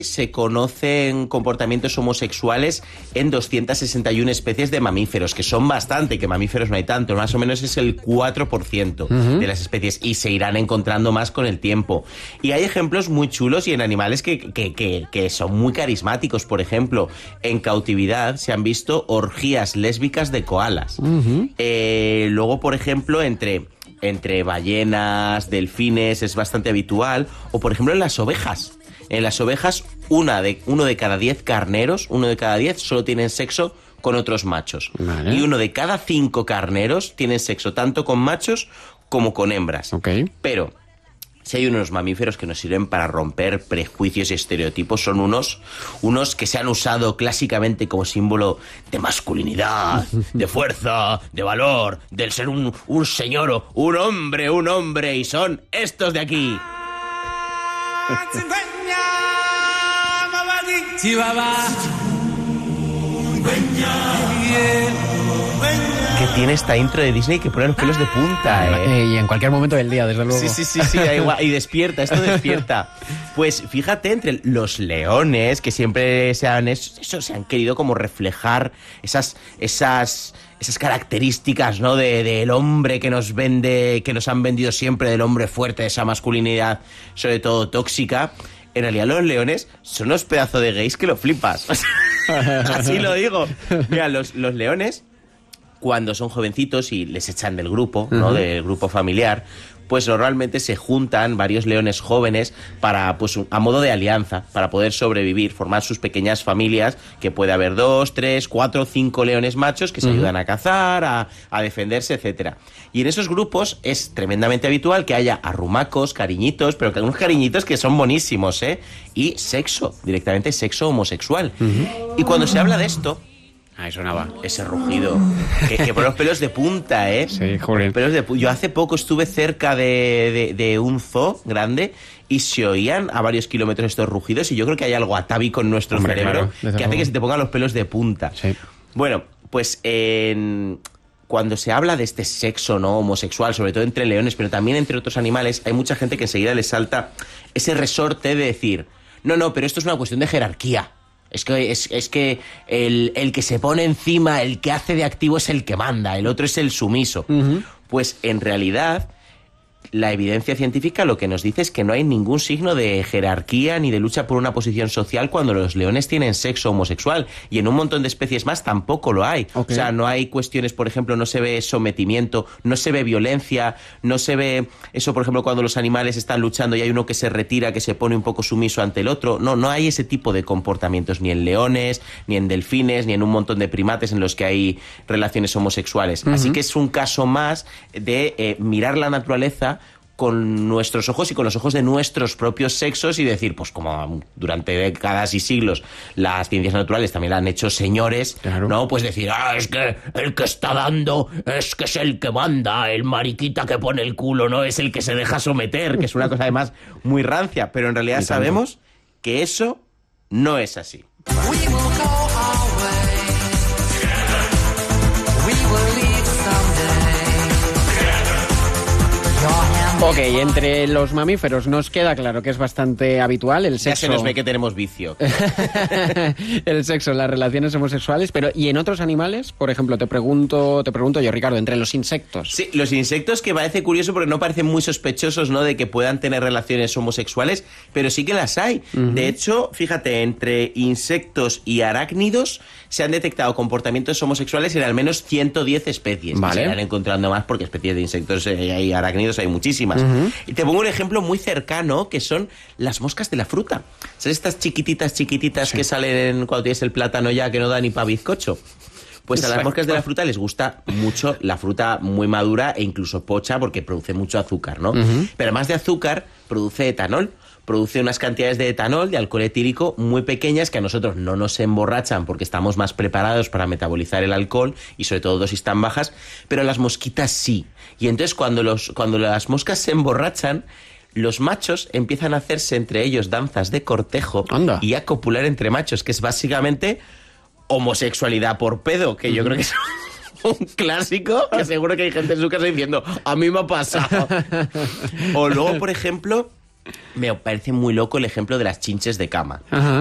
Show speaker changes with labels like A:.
A: se conocen comportamientos homosexuales en 261 especies de mamíferos, que son bastante, que mamíferos no hay tanto, más o menos es el 4% de las especies, y se irán encontrando más con el tiempo. Y hay ejemplos muy chulos y en animales que son muy carismáticos. Por ejemplo, en cautividad se han visto orgías lésbicas de koalas. Luego, por ejemplo, entre ballenas, delfines es bastante habitual, o por ejemplo en las ovejas. En las ovejas, uno de cada 10 carneros, uno de cada 10 solo tienen sexo con otros machos. Vale. Y uno de cada 5 carneros tienen sexo tanto con machos como con hembras.
B: Okay.
A: Pero si hay unos mamíferos que nos sirven para romper prejuicios y estereotipos, son unos que se han usado clásicamente como símbolo de masculinidad, de fuerza, de valor, del ser un señor, un hombre, y son estos de aquí. Que tiene esta intro de Disney que pone los pelos de punta,
B: Y en cualquier momento del día, desde luego.
A: Sí, da igual. Y despierta, esto despierta. Pues fíjate, entre los leones, que siempre se han querido como reflejar esas características, ¿no? Del hombre que nos han vendido siempre, del hombre fuerte, de esa masculinidad, sobre todo tóxica. En realidad los leones son unos pedazos de gays que lo flipas. Así lo digo. Mira, los leones, cuando son jovencitos y les echan del grupo, ¿no? Del grupo familiar, pues normalmente se juntan varios leones jóvenes para, pues, a modo de alianza, para poder sobrevivir, formar sus pequeñas familias, que puede haber 2, 3, 4, 5 leones machos que se ayudan a cazar, a defenderse, etcétera. Y en esos grupos es tremendamente habitual que haya arrumacos, cariñitos, pero que unos cariñitos que son buenísimos, y sexo, directamente sexo homosexual. Y cuando se habla de esto,
B: ahí sonaba
A: ese rugido, que por los pelos de punta,
B: Sí, joder.
A: Yo hace poco estuve cerca de un zoo grande y se oían a varios kilómetros estos rugidos, y yo creo que hay algo atávico en nuestro cerebro,
B: claro,
A: que hace que se te pongan los pelos de punta.
B: Sí.
A: Bueno, pues cuando se habla de este sexo no homosexual, sobre todo entre leones, pero también entre otros animales, hay mucha gente que enseguida les salta ese resorte de decir, no, pero esto es una cuestión de jerarquía. Es que el que se pone encima, el que hace de activo es el que manda, el otro es el sumiso. Pues en realidad la evidencia científica lo que nos dice es que no hay ningún signo de jerarquía ni de lucha por una posición social cuando los leones tienen sexo homosexual, y en un montón de especies más tampoco lo hay. Okay. O sea, no hay cuestiones, por ejemplo, no se ve sometimiento, no se ve violencia, no se ve eso, por ejemplo, cuando los animales están luchando y hay uno que se retira, que se pone un poco sumiso ante el otro. No hay ese tipo de comportamientos ni en leones, ni en delfines, ni en un montón de primates en los que hay relaciones homosexuales. Así que es un caso más de mirar la naturaleza con nuestros ojos y con los ojos de nuestros propios sexos, y decir, pues como durante décadas y siglos las ciencias naturales también la han hecho señores, claro, ¿no? Pues decir, es que el que está dando es que es el que manda, el mariquita que pone el culo, ¿no? Es el que se deja someter, que es una cosa además muy rancia, pero en realidad sabemos que eso no es así.
B: Ok, entre los mamíferos nos queda claro que es bastante habitual el sexo.
A: Ya se nos ve que tenemos vicio.
B: El sexo, las relaciones homosexuales, pero ¿y en otros animales? Por ejemplo, te pregunto yo, Ricardo, entre los insectos.
A: Sí, los insectos, que parece curioso porque no parecen muy sospechosos, ¿no?, de que puedan tener relaciones homosexuales, pero sí que las hay. De hecho, fíjate, entre insectos y arácnidos se han detectado comportamientos homosexuales en al menos 110 especies. Vale. Se irán encontrando más porque especies de insectos y arácnidos hay muchísimas. Y te pongo un ejemplo muy cercano, que son las moscas de la fruta. ¿Sabes estas chiquititas que salen cuando tienes el plátano ya, que no da ni para bizcocho? Pues a las moscas de la fruta les gusta mucho la fruta muy madura e incluso pocha, porque produce mucho azúcar, ¿no? Pero además de azúcar, produce etanol. Produce unas cantidades de etanol, de alcohol etílico, muy pequeñas, que a nosotros no nos emborrachan porque estamos más preparados para metabolizar el alcohol, y sobre todo dosis tan bajas, pero las mosquitas sí. Y entonces cuando las moscas se emborrachan, los machos empiezan a hacerse entre ellos danzas de cortejo. Anda. Y a copular entre machos, que es básicamente homosexualidad por pedo, que yo creo que es un clásico, que seguro que hay gente en su casa diciendo, a mí me ha pasado. O luego, por ejemplo, me parece muy loco el ejemplo de las chinches de cama.
B: Ajá.